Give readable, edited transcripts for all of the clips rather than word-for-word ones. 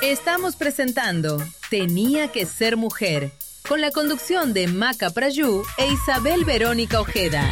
Estamos presentando Tenía que ser mujer, con la conducción de Maca Prayú e Isabel Verónica Ojeda.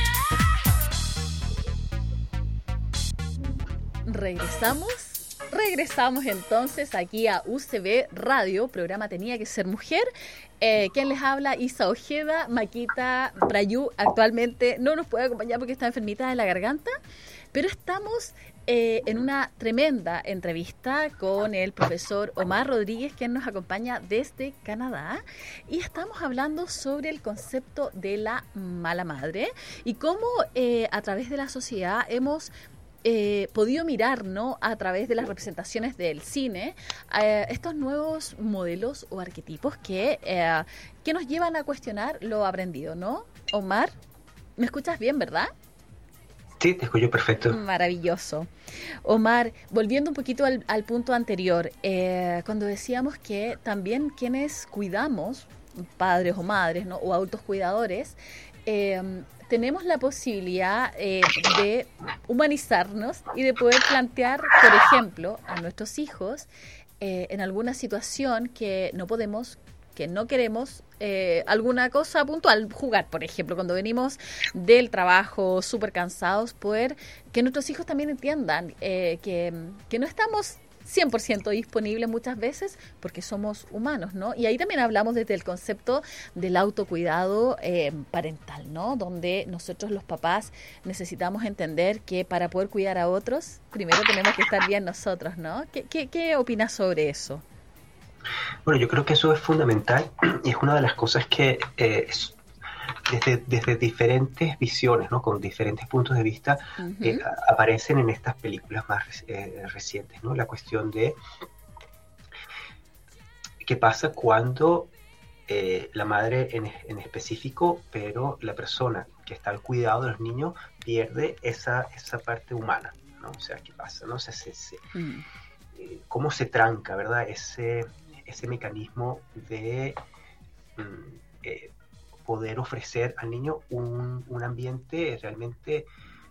Regresamos entonces aquí a UCB Radio, programa Tenía que ser mujer. ¿Quién les habla? Isa Ojeda. Maquita Prayú actualmente no nos puede acompañar porque está enfermita de la garganta, pero estamos en una tremenda entrevista con el profesor Omar Rodríguez, quien nos acompaña desde Canadá, y estamos hablando sobre el concepto de la mala madre y cómo a través de la sociedad hemos podido mirar, ¿no?, a través de las representaciones del cine, estos nuevos modelos o arquetipos que nos llevan a cuestionar lo aprendido, ¿no? Omar, ¿me escuchas bien, verdad? Sí, te escucho perfecto. Maravilloso. Omar, volviendo un poquito al punto anterior, cuando decíamos que también quienes cuidamos, padres o madres, ¿no?, o adultos cuidadores, tenemos la posibilidad de humanizarnos y de poder plantear, por ejemplo, a nuestros hijos en alguna situación que no podemos, que no queremos, alguna cosa puntual, jugar, por ejemplo, cuando venimos del trabajo súper cansados, poder que nuestros hijos también entiendan que no estamos 100% disponibles muchas veces porque somos humanos, ¿no? Y ahí también hablamos desde el concepto del autocuidado parental, ¿no? Donde nosotros los papás necesitamos entender que para poder cuidar a otros, primero tenemos que estar bien nosotros, ¿no? ¿Qué opinas sobre eso? Bueno, yo creo que eso es fundamental y es una de las cosas que desde diferentes visiones, ¿no?, con diferentes puntos de vista, aparecen en estas películas más recientes, ¿no? La cuestión de qué pasa cuando la madre en específico, pero la persona que está al cuidado de los niños pierde esa parte humana, ¿no? O sea, ¿qué pasa, no? O sea, cómo se tranca, ¿verdad? Ese mecanismo de poder ofrecer al niño un ambiente realmente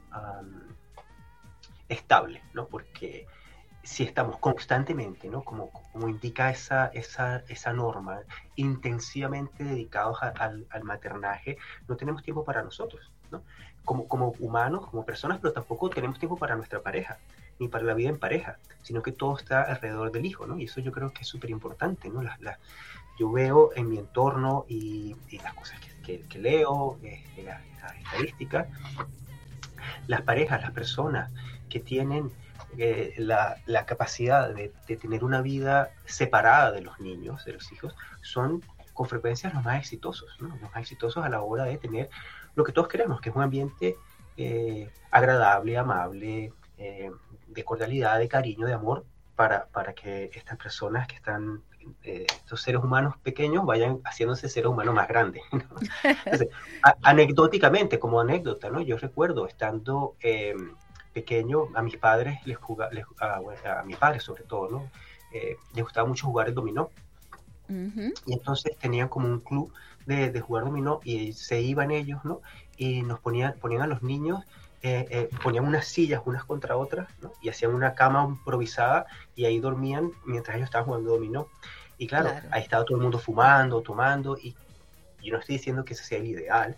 estable, ¿no? Porque si estamos constantemente, ¿no?, como indica esa norma, intensivamente dedicados al maternaje, no tenemos tiempo para nosotros, ¿no? Como humanos, como personas, pero tampoco tenemos tiempo para nuestra pareja, ni para la vida en pareja, sino que todo está alrededor del hijo, ¿no? Y eso yo creo que es súper importante, ¿no? Yo veo en mi entorno y las cosas que leo, las estadísticas, las parejas, las personas que tienen la capacidad de tener una vida separada de los niños, de los hijos, son con frecuencia los más exitosos, ¿no? Los más exitosos a la hora de tener lo que todos queremos, que es un ambiente agradable, amable, de cordialidad, de cariño, de amor, para que estas personas que están, estos seres humanos pequeños, vayan haciéndose seres humanos más grandes, ¿no? Entonces, anecdóticamente, como anécdota, ¿no? Yo recuerdo estando pequeño, a mis padres a mis padres sobre todo, ¿no? Les gustaba mucho jugar el dominó. Y entonces tenían como un club de jugar dominó y se iban ellos, ¿no? Y nos ponían a los niños, ponían unas sillas unas contra otras, ¿no? Y hacían una cama improvisada y ahí dormían mientras ellos estaban jugando dominó. Y claro, ahí estaba todo el mundo fumando, tomando, y yo no estoy diciendo que ese sea el ideal,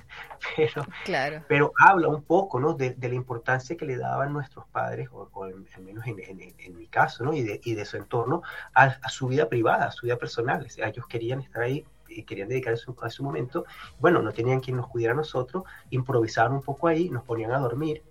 pero habla un poco, ¿no?, de la importancia que le daban nuestros padres, o al menos en mi caso, ¿no?, y de su entorno, a su vida privada, a su vida personal. O sea, ellos querían estar ahí y querían dedicar a su momento. Bueno, no tenían quien nos cuidara a nosotros, improvisaban un poco ahí, nos ponían a dormir,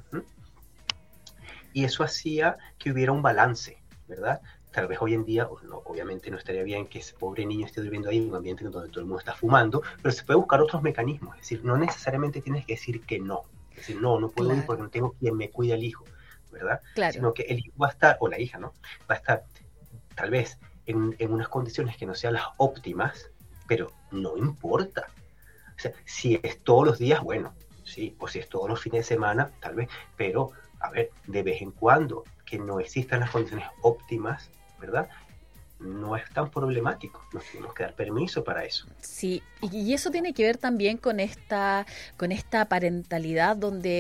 y eso hacía que hubiera un balance, ¿verdad? Tal vez hoy en día, obviamente no estaría bien que ese pobre niño esté durmiendo ahí en un ambiente donde todo el mundo está fumando, pero se puede buscar otros mecanismos. Es decir, no necesariamente tienes que decir que no. Es decir, no puedo ir porque no tengo quien me cuide al hijo, ¿verdad? Sino que el hijo va a estar, o la hija, ¿no?, va a estar tal vez en unas condiciones que no sean las óptimas, pero no importa. O sea, si es todos los días, bueno, sí, o si es todos los fines de semana, tal vez, pero, a ver, de vez en cuando, que no existan las condiciones óptimas, ¿verdad?, no es tan problemático. Nos tenemos que dar permiso para eso. Sí, y eso tiene que ver también con esta parentalidad donde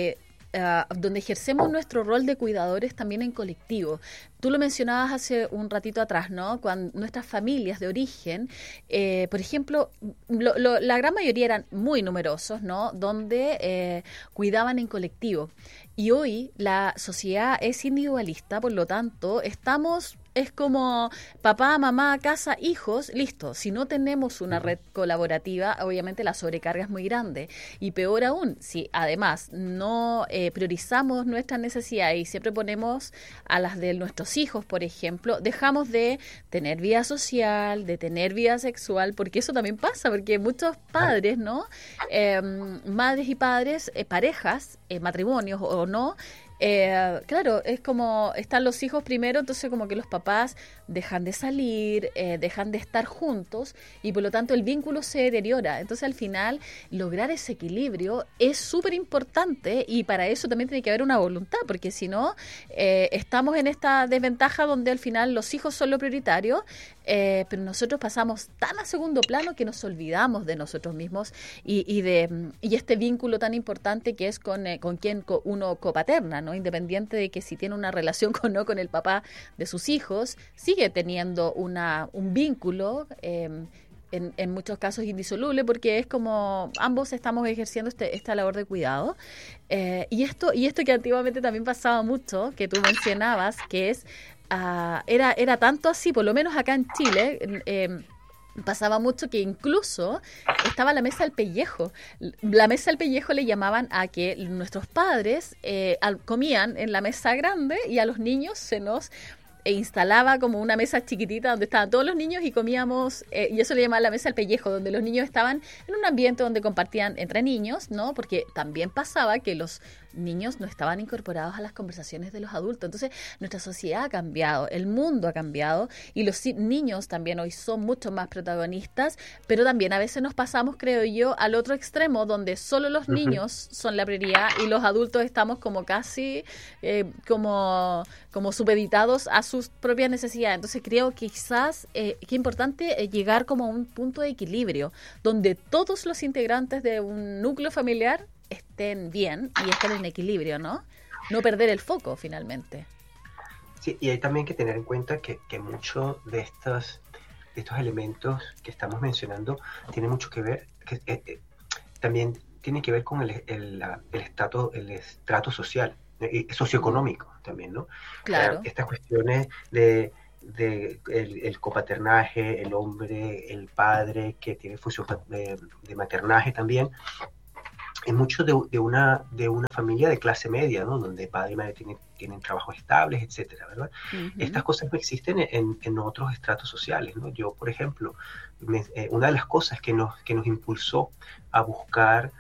donde ejercemos nuestro rol de cuidadores también en colectivo. Tú lo mencionabas hace un ratito atrás, ¿no? Cuando nuestras familias de origen, por ejemplo, la gran mayoría eran muy numerosos, ¿no? Donde cuidaban en colectivo. Y hoy la sociedad es individualista, por lo tanto, es como papá, mamá, casa, hijos, listo. Si no tenemos una red colaborativa, obviamente la sobrecarga es muy grande. Y peor aún, si además no priorizamos nuestras necesidades y siempre ponemos a las de nuestros hijos, por ejemplo, dejamos de tener vida social, de tener vida sexual, porque eso también pasa, porque muchos padres, ¿no? Madres y padres, parejas, matrimonios o no, claro, es como están los hijos primero, entonces como que los papás dejan de salir, dejan de estar juntos y por lo tanto el vínculo se deteriora. Entonces al final lograr ese equilibrio es súper importante y para eso también tiene que haber una voluntad, porque si no estamos en esta desventaja donde al final los hijos son lo prioritario, pero nosotros pasamos tan a segundo plano que nos olvidamos de nosotros mismos y este vínculo tan importante que es con quien uno copaterna, ¿no? Independiente de que si tiene una relación o no con el papá de sus hijos, sigue teniendo un vínculo en muchos casos indisoluble, porque es como ambos estamos ejerciendo esta labor de cuidado. Y esto que antiguamente también pasaba mucho, que tú mencionabas, que es era tanto así, por lo menos acá en Chile, pasaba mucho que incluso estaba la mesa del pellejo. La mesa del pellejo le llamaban a que nuestros padres comían en la mesa grande y a los niños se nos instalaba como una mesa chiquitita donde estaban todos los niños y comíamos, y eso le llamaba la mesa del pellejo, donde los niños estaban en un ambiente donde compartían entre niños, ¿no? Porque también pasaba que los niños no estaban incorporados a las conversaciones de los adultos. Entonces, nuestra sociedad ha cambiado, el mundo ha cambiado y los niños también hoy son mucho más protagonistas, pero también a veces nos pasamos, creo yo, al otro extremo donde solo los niños son la prioridad y los adultos estamos como casi como supeditados a sus propias necesidades. Entonces, creo que quizás que es importante llegar como a un punto de equilibrio donde todos los integrantes de un núcleo familiar estén bien y estén en equilibrio, ¿no? No perder el foco, finalmente. Sí, y hay también que tener en cuenta que muchos de estos elementos que estamos mencionando tienen mucho que ver, también tiene que ver con el estrato social, socioeconómico también, ¿no? Claro. Estas cuestiones de el copaternaje, el hombre, el padre que tiene función de maternaje también, es mucho de una familia de clase media, ¿no? Donde padre y madre tienen trabajos estables, etcétera, ¿verdad? Estas cosas no existen en otros estratos sociales, ¿no? Yo, por ejemplo, una de las cosas que nos impulsó a buscar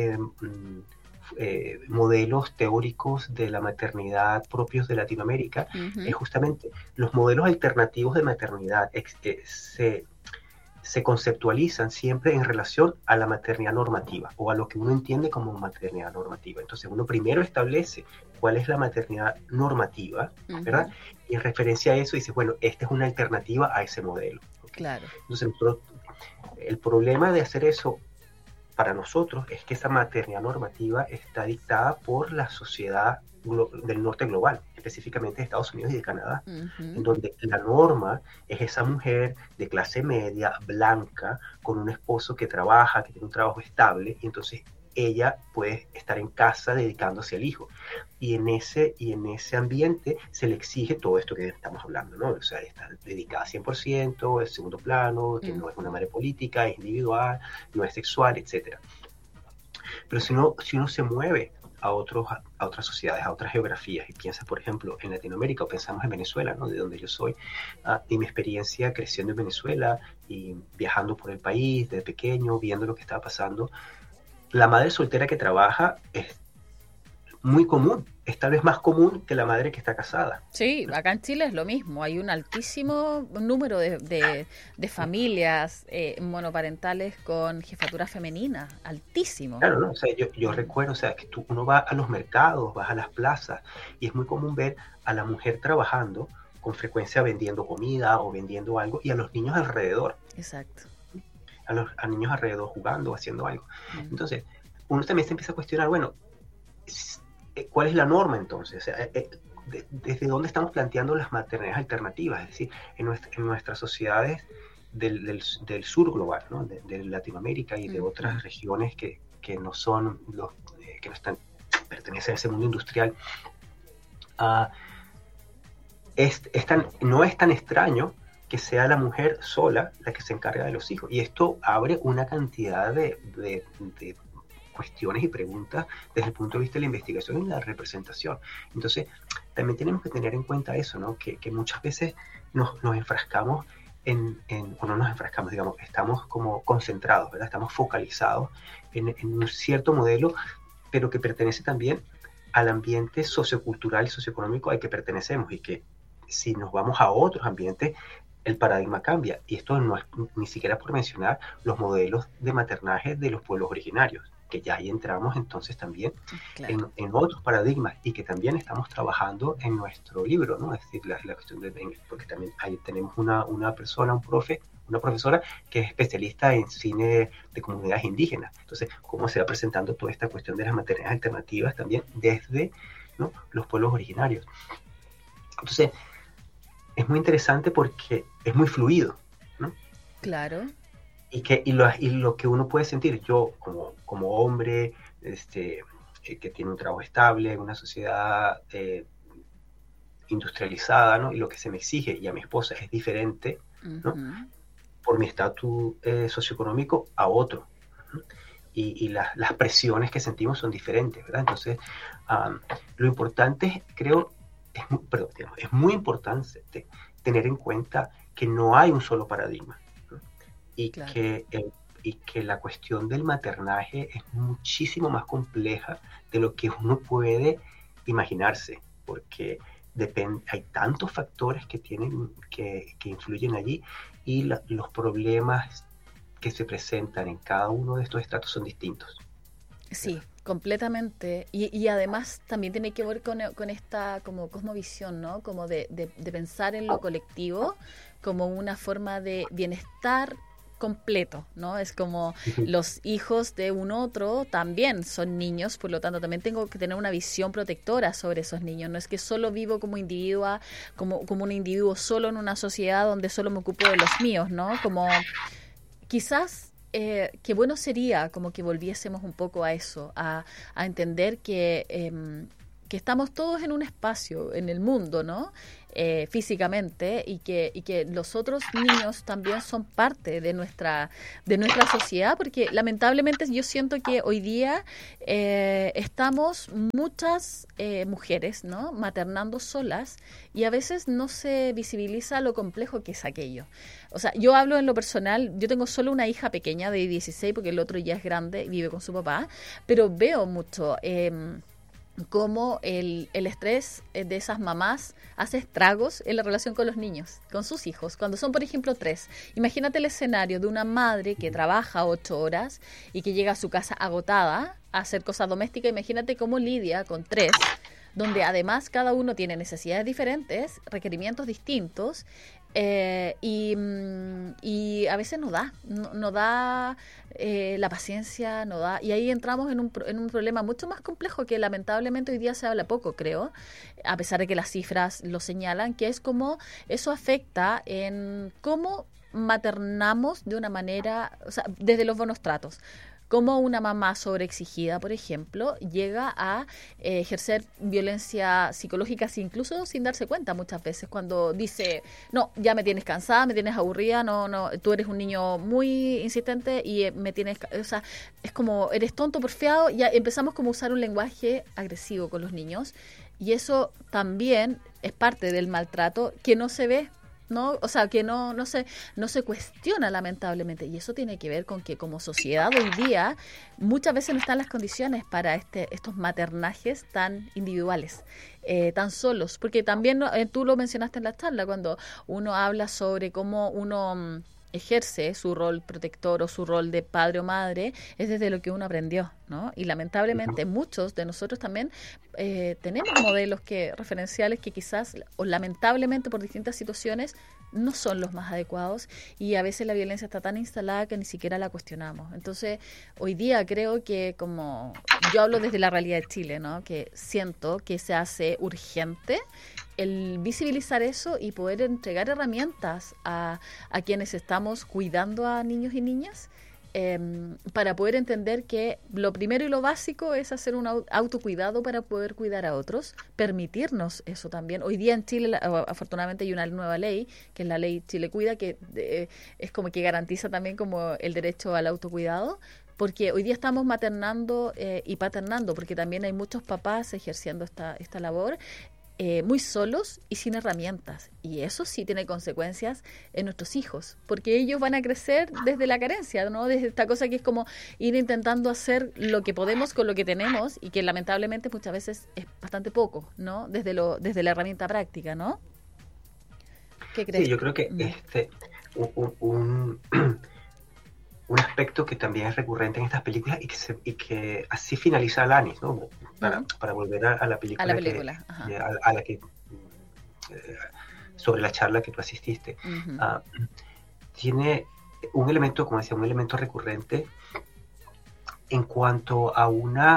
modelos teóricos de la maternidad propios de Latinoamérica es justamente los modelos alternativos de maternidad se conceptualizan siempre en relación a la maternidad normativa o a lo que uno entiende como maternidad normativa. Entonces uno primero establece cuál es la maternidad normativa, ¿verdad? Y en referencia a eso dice, bueno, esta es una alternativa a ese modelo. ¿Okay? Claro. Entonces el problema de hacer eso para nosotros es que esa maternidad normativa está dictada por la sociedad del norte global, específicamente de Estados Unidos y de Canadá, en donde la norma es esa mujer de clase media, blanca, con un esposo que trabaja, que tiene un trabajo estable, y entonces ella puede estar en casa dedicándose al hijo. Y en ese ambiente se le exige todo esto que estamos hablando, ¿no? O sea, está dedicada 100%, es segundo plano, que no es una madre política, es individual, no es sexual, etc. Pero si uno se mueve a otras sociedades, a otras geografías, y piensa, por ejemplo, en Latinoamérica, o pensamos en Venezuela, ¿no? De donde yo soy, y mi experiencia creciendo en Venezuela y viajando por el país desde pequeño, viendo lo que estaba pasando, la madre soltera que trabaja es muy común, es tal vez más común que la madre que está casada. Sí, acá en Chile es lo mismo, hay un altísimo número de familias monoparentales con jefatura femenina, altísimo. Claro, ¿no? O sea, yo recuerdo, o sea, que uno va a los mercados, vas a las plazas, y es muy común ver a la mujer trabajando, con frecuencia vendiendo comida o vendiendo algo, y a los niños alrededor. Exacto. A niños alrededor jugando o haciendo algo. Entonces, uno también se empieza a cuestionar, bueno, ¿cuál es la norma entonces? O sea, ¿desde dónde estamos planteando las maternidades alternativas? Es decir, en nuestras sociedades del sur global, ¿no? De Latinoamérica y de otras regiones que no son que no están, pertenecen a ese mundo industrial, no es tan extraño que sea la mujer sola la que se encarga de los hijos. Y esto abre una cantidad de cuestiones y preguntas desde el punto de vista de la investigación y la representación. Entonces, también tenemos que tener en cuenta eso, ¿no? Que muchas veces nos enfrascamos o no nos enfrascamos, digamos, estamos como concentrados, ¿verdad? Estamos focalizados en un cierto modelo, pero que pertenece también al ambiente sociocultural y socioeconómico al que pertenecemos, y que si nos vamos a otros ambientes, el paradigma cambia. Y esto no es ni siquiera por mencionar los modelos de maternaje de los pueblos originarios, que ya ahí entramos entonces también en otros paradigmas, y que también estamos trabajando en nuestro libro, ¿no? Es decir, la cuestión porque también ahí tenemos una persona, una profesora que es especialista en cine de comunidades indígenas. Entonces, cómo se va presentando toda esta cuestión de las maternidades alternativas también desde, ¿no?, los pueblos originarios. Entonces, es muy interesante porque es muy fluido, ¿no? Claro. Y lo que uno puede sentir, yo como hombre que tiene un trabajo estable en una sociedad industrializada, ¿no? Y lo que se me exige, y a mi esposa es diferente, ¿no? Por mi estatus socioeconómico a otro, ¿no? Y las presiones que sentimos son diferentes, ¿verdad? Entonces, lo importante, creo, es muy importante tener en cuenta que no hay un solo paradigma, ¿no? Y que la cuestión del maternaje es muchísimo más compleja de lo que uno puede imaginarse, porque hay tantos factores que influyen allí, y los problemas que se presentan en cada uno de estos estratos son distintos. Sí, completamente. Y además también tiene que ver con esta como cosmovisión, ¿no? Como de pensar en lo colectivo como una forma de bienestar completo, ¿no? Es como los hijos de un otro también son niños, por lo tanto también tengo que tener una visión protectora sobre esos niños. No es que solo vivo como individuo, como un individuo solo en una sociedad donde solo me ocupo de los míos, ¿no? Como quizás qué bueno sería como que volviésemos un poco a eso, a entender que estamos todos en un espacio, en el mundo, ¿no? Físicamente, y que los otros niños también son parte de nuestra sociedad, porque lamentablemente yo siento que hoy día estamos muchas mujeres, ¿no?, maternando solas, y a veces no se visibiliza lo complejo que es aquello. O sea, yo hablo en lo personal, yo tengo solo una hija pequeña de 16, porque el otro ya es grande y vive con su papá, pero veo mucho cómo el estrés de esas mamás hace estragos en la relación con los niños, con sus hijos, cuando son, por ejemplo, 3. Imagínate el escenario de una madre que trabaja 8 horas y que llega a su casa agotada a hacer cosas domésticas. Imagínate cómo lidia con 3, donde además cada uno tiene necesidades diferentes, requerimientos distintos, y a veces no da la paciencia, no da, y ahí entramos en un problema mucho más complejo que lamentablemente hoy día se habla poco, creo, a pesar de que las cifras lo señalan, que es cómo eso afecta en cómo maternamos de una manera, o sea, desde los buenos tratos. Cómo una mamá sobreexigida, por ejemplo, llega a ejercer violencia psicológica incluso sin darse cuenta muchas veces, cuando dice, no, ya me tienes cansada, me tienes aburrida, no, tú eres un niño muy insistente y me tienes, o sea, es como, eres tonto, porfiado, ya empezamos como a usar un lenguaje agresivo con los niños, y eso también es parte del maltrato que no se ve, ¿no? O sea, que no se cuestiona, lamentablemente, y eso tiene que ver con que como sociedad hoy día muchas veces no están las condiciones para estos maternajes tan individuales, tan solos, porque también tú lo mencionaste en la charla, cuando uno habla sobre cómo uno ejerce su rol protector o su rol de padre o madre, es desde lo que uno aprendió. ¿no? Y lamentablemente muchos de nosotros también tenemos modelos referenciales que quizás, o lamentablemente por distintas situaciones, no son los más adecuados, y a veces la violencia está tan instalada que ni siquiera la cuestionamos. Entonces, hoy día creo que, como yo hablo desde la realidad de Chile, ¿no? Que siento que se hace urgente el visibilizar eso y poder entregar herramientas a quienes estamos cuidando a niños y niñas, para poder entender que lo primero y lo básico es hacer un autocuidado para poder cuidar a otros, permitirnos eso también. Hoy día en Chile, afortunadamente, hay una nueva ley, que es la ley Chile Cuida, que es como que garantiza también como el derecho al autocuidado, porque hoy día estamos maternando y paternando, porque también hay muchos papás ejerciendo esta labor, muy solos y sin herramientas, y eso sí tiene consecuencias en nuestros hijos, porque ellos van a crecer desde la carencia, ¿no? Desde esta cosa que es como ir intentando hacer lo que podemos con lo que tenemos, y que lamentablemente muchas veces es bastante poco, ¿no? Desde la herramienta práctica, ¿no? ¿Qué crees? Sí, yo creo que un aspecto que también es recurrente en estas películas y que así finaliza Alanis, ¿no? Para volver a la película, a la que sobre la charla que tú asististe. Tiene un elemento, como decía, un elemento recurrente en cuanto a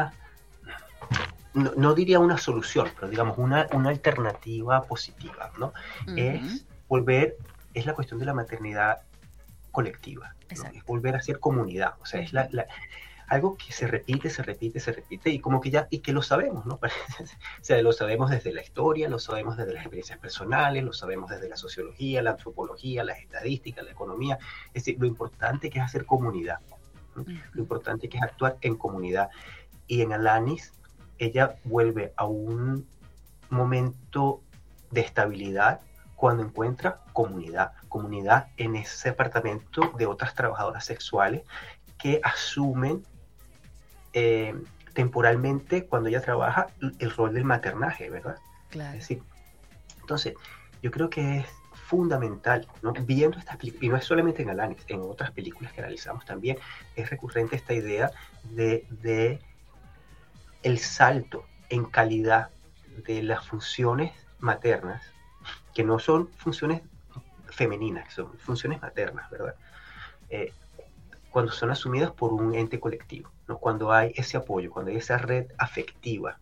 no diría una solución, pero digamos una alternativa positiva, ¿no? Es la cuestión de la maternidad colectiva, ¿no? Es volver a ser comunidad, o sea, es algo que se repite y como que y que lo sabemos, ¿no? O sea, lo sabemos desde la historia, lo sabemos desde las experiencias personales, lo sabemos desde la sociología, la antropología, las estadísticas, la economía. Es decir, lo importante que es hacer comunidad, ¿no? Lo importante que es actuar en comunidad. Y en Alanis, ella vuelve a un momento de estabilidad cuando encuentra comunidad en ese apartamento de otras trabajadoras sexuales que asumen temporalmente, cuando ella trabaja, el rol del maternaje, ¿verdad? Claro. Es decir, entonces, yo creo que es fundamental, ¿no? Viendo estas películas, y no es solamente en Alanis, en otras películas que analizamos también, es recurrente esta idea de el salto en calidad de las funciones maternas, que no son funciones femeninas, son funciones maternas, ¿verdad? Cuando son asumidas por un ente colectivo, ¿no? Cuando hay ese apoyo, cuando hay esa red afectiva.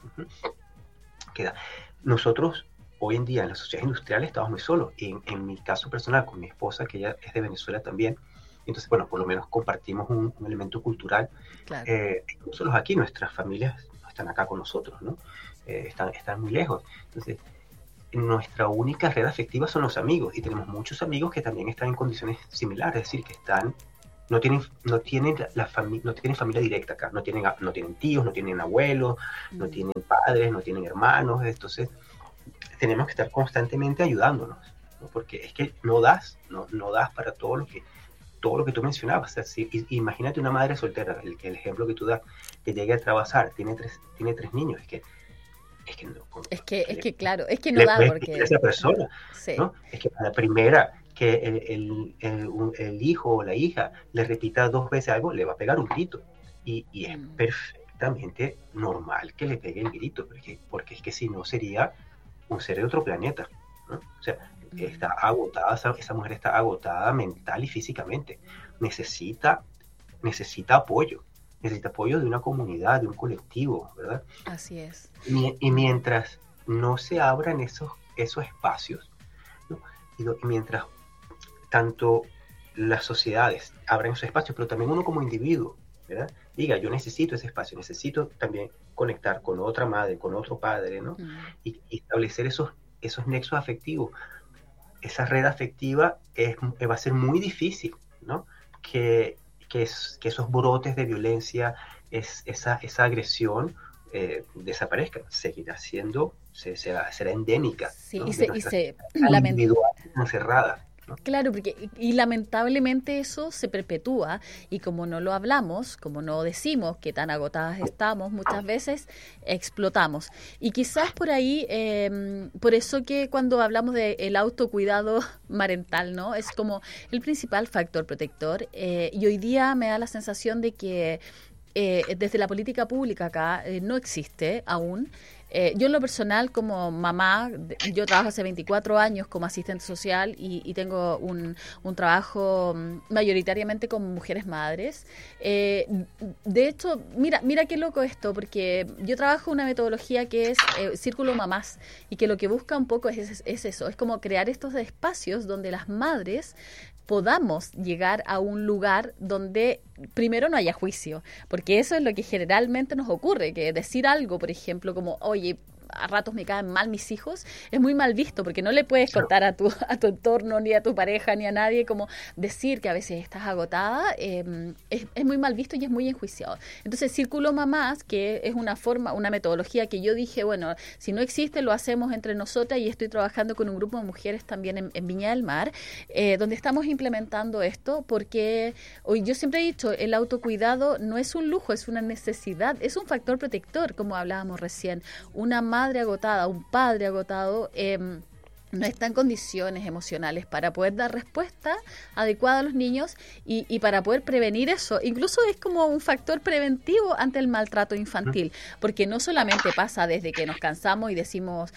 Nosotros, hoy en día, en la sociedad industrial, estamos muy solos. Y en mi caso personal, con mi esposa, que ella es de Venezuela también, entonces, bueno, por lo menos compartimos un elemento cultural. Claro. Nosotros aquí, nuestras familias no están acá con nosotros, ¿no? Están muy lejos. Entonces, nuestra única red afectiva son los amigos, y tenemos muchos amigos que también están en condiciones similares, es decir, que no tienen familia directa acá, no tienen tíos, no tienen abuelos, no tienen padres, no tienen hermanos. Entonces tenemos que estar constantemente ayudándonos, ¿no? Porque es que no das para todo lo que tú mencionabas. Es decir, imagínate una madre soltera, el ejemplo que tú das, que llegue a trabajar, tiene tres niños, es que claro, es que no da, porque esa persona, sí, ¿no? Es que a la primera que el hijo o la hija le repita 2 veces algo, le va a pegar un grito, y es perfectamente normal que le pegue el grito, porque es que si no sería un ser de otro planeta, ¿no? O sea, está agotada, esa mujer está agotada mental y físicamente, necesita apoyo. Necesita apoyo de una comunidad, de un colectivo, ¿verdad? Así es. Y mientras no se abran esos espacios, ¿no? Y mientras tanto las sociedades abran esos espacios, pero también uno como individuo, ¿verdad? Diga, yo necesito ese espacio, necesito también conectar con otra madre, con otro padre, ¿no? Y establecer esos nexos afectivos. Esa red afectiva va a ser muy difícil, ¿no? Que esos brotes de violencia, esa agresión desaparezca, seguirá siendo, será endémica, sí, ¿no? individual, encerrada, ¿no? Claro, y lamentablemente eso se perpetúa, y como no lo hablamos, como no decimos que tan agotadas estamos, muchas veces explotamos. Y quizás por ahí, por eso que cuando hablamos del autocuidado parental, ¿no? Es como el principal factor protector, y hoy día me da la sensación de que desde la política pública acá no existe aún. Yo en lo personal, como mamá, yo trabajo hace 24 años como asistente social y tengo un trabajo mayoritariamente con mujeres madres. De hecho, mira qué loco esto, porque yo trabajo una metodología que es Círculo Mamás, y que lo que busca un poco es eso, es como crear estos espacios donde las madres podamos llegar a un lugar donde primero no haya juicio, porque eso es lo que generalmente nos ocurre, que decir algo, por ejemplo, como, oye, a ratos me caen mal mis hijos, es muy mal visto, porque no le puedes contar a tu entorno, ni a tu pareja, ni a nadie, como decir que a veces estás agotada, es muy mal visto y es muy enjuiciado. Entonces, Círculo Mamás, que es una metodología que yo dije, bueno, si no existe, lo hacemos entre nosotras, y estoy trabajando con un grupo de mujeres también en Viña del Mar, donde estamos implementando esto, porque hoy yo siempre he dicho, el autocuidado no es un lujo, es una necesidad, es un factor protector, como hablábamos recién. Una madre agotada, un padre agotado, no está en condiciones emocionales para poder dar respuesta adecuada a los niños y para poder prevenir eso. Incluso es como un factor preventivo ante el maltrato infantil, porque no solamente pasa desde que nos cansamos y decimos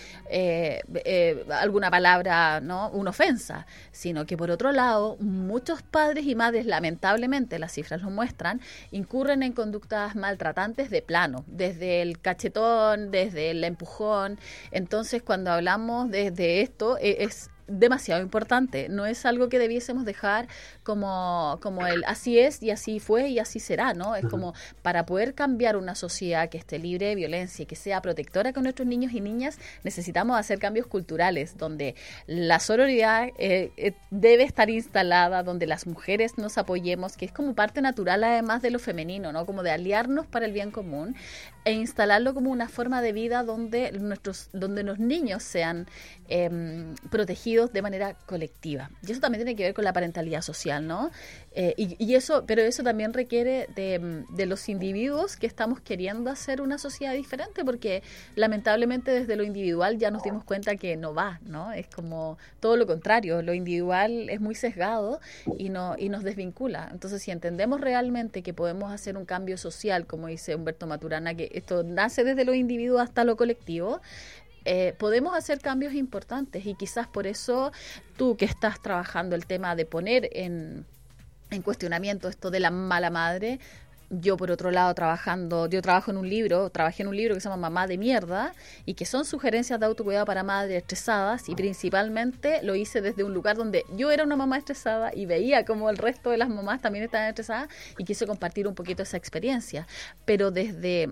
alguna palabra, ¿no?, una ofensa, sino que por otro lado, muchos padres y madres, lamentablemente, las cifras lo muestran, incurren en conductas maltratantes de plano, desde el cachetón, desde el empujón. Entonces, cuando hablamos de esto, es demasiado importante, no es algo que debiésemos dejar como el así es y así fue y así será, ¿no? Es como, para poder cambiar una sociedad que esté libre de violencia y que sea protectora con nuestros niños y niñas, necesitamos hacer cambios culturales, donde la sororidad debe estar instalada, donde las mujeres nos apoyemos, que es como parte natural además de lo femenino, ¿no? Como de aliarnos para el bien común, e instalarlo como una forma de vida donde los niños sean protegidos de manera colectiva. Y eso también tiene que ver con la parentalidad social, ¿no? Pero eso también requiere de los individuos que estamos queriendo hacer una sociedad diferente, porque lamentablemente desde lo individual ya nos dimos cuenta que no va, ¿no? Es como todo lo contrario, lo individual es muy sesgado y nos desvincula. Entonces, si entendemos realmente que podemos hacer un cambio social, como dice Humberto Maturana, que esto nace desde lo individuo hasta lo colectivo, podemos hacer cambios importantes, y quizás por eso tú, que estás trabajando el tema de poner en cuestionamiento esto de la mala madre, yo por otro lado trabajé en un libro que se llama Mamá de Mierda, y que son sugerencias de autocuidado para madres estresadas, y principalmente lo hice desde un lugar donde yo era una mamá estresada y veía como el resto de las mamás también estaban estresadas, y quise compartir un poquito esa experiencia, pero desde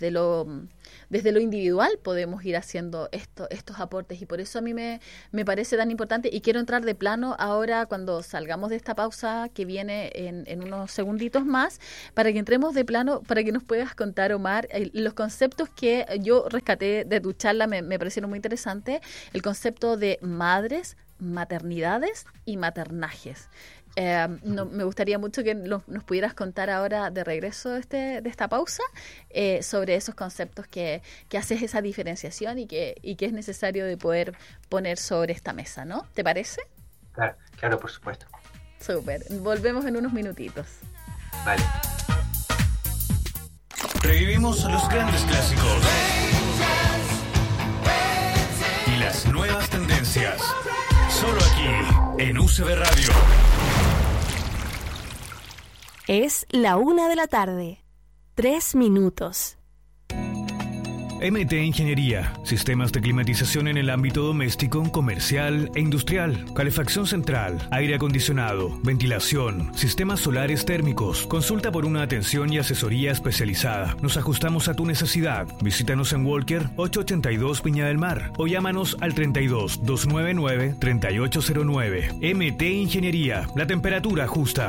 lo individual podemos ir haciendo estos aportes, y por eso a mí me parece tan importante, y quiero entrar de plano ahora cuando salgamos de esta pausa que viene en unos segunditos más, para que entremos de plano, para que nos puedas contar, Omar, los conceptos que yo rescaté de tu charla, me parecieron muy interesantes, el concepto de madres, maternidades y maternajes. Me gustaría mucho que nos pudieras contar ahora, de regreso de esta pausa, sobre esos conceptos que haces esa diferenciación y que es necesario de poder poner sobre esta mesa, ¿no? ¿Te parece? Claro, por supuesto. Súper. Volvemos en unos minutitos. Vale. Revivimos los grandes clásicos y las nuevas tendencias. Solo aquí, en UCB Radio. Es la 1:00 p.m. 3 minutos. MT Ingeniería, sistemas de climatización en el ámbito doméstico, comercial e industrial, calefacción central, aire acondicionado, ventilación, sistemas solares térmicos. Consulta por una atención y asesoría especializada. Nos ajustamos a tu necesidad. Visítanos en Walker 882 Viña del Mar o llámanos al 32 299 3809. MT Ingeniería, la temperatura justa.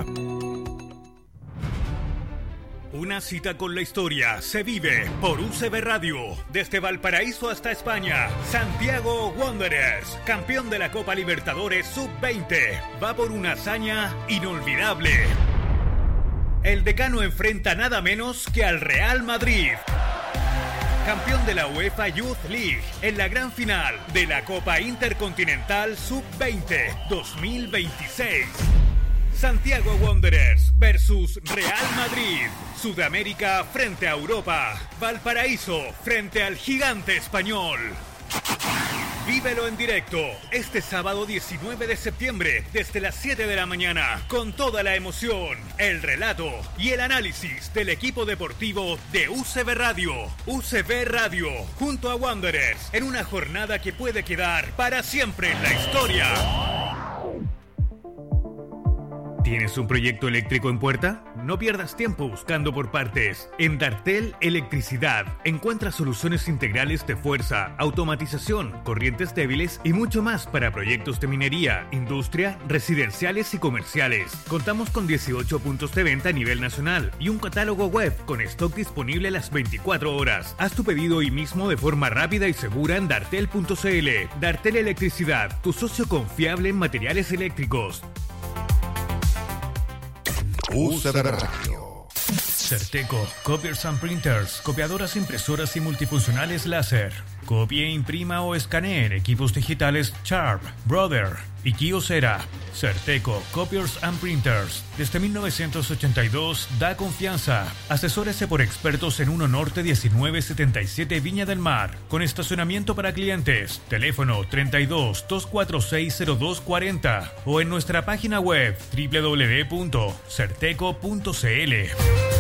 Una cita con la historia se vive por UCB Radio. Desde Valparaíso hasta España, Santiago Wanderers, campeón de la Copa Libertadores Sub-20, va por una hazaña inolvidable. El decano enfrenta nada menos que al Real Madrid, campeón de la UEFA Youth League, en la gran final de la Copa Intercontinental Sub-20 2026. Santiago Wanderers versus Real Madrid. Sudamérica frente a Europa. Valparaíso frente al gigante español. Vívelo en directo este sábado 19 de septiembre desde las 7 de la mañana con toda la emoción, el relato y el análisis del equipo deportivo de UCB Radio. UCB Radio junto a Wanderers en una jornada que puede quedar para siempre en la historia. ¿Tienes un proyecto eléctrico en puerta? No pierdas tiempo buscando por partes. En Dartel Electricidad encuentras soluciones integrales de fuerza, automatización, corrientes débiles y mucho más para proyectos de minería, industria, residenciales y comerciales. Contamos con 18 puntos de venta a nivel nacional y un catálogo web con stock disponible las 24 horas. Haz tu pedido hoy mismo de forma rápida y segura en dartel.cl. Dartel Electricidad, tu socio confiable en materiales eléctricos. UCB Radio. Certeco, Copiers and Printers, copiadoras, impresoras y multifuncionales láser. Copie, imprima o escanee equipos digitales Sharp, Brother y Kyocera. Certeco, Copiers and Printers. Desde 1982 da confianza. Asesórese por expertos en 1 Norte 1977 Viña del Mar. Con estacionamiento para clientes. Teléfono 32-246-0240 o en nuestra página web www.certeco.cl.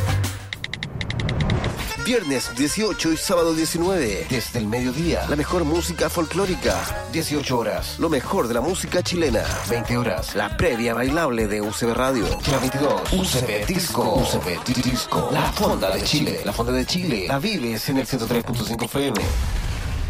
Viernes 18 y sábado 19, desde el mediodía, la mejor música folclórica. 18 horas, lo mejor de la música chilena. 20 horas, la previa bailable de UCB Radio. Y la 22, UCB Disco. UCB Disco. La Fonda de Chile. La Fonda de Chile. La vives en el 103.5 FM.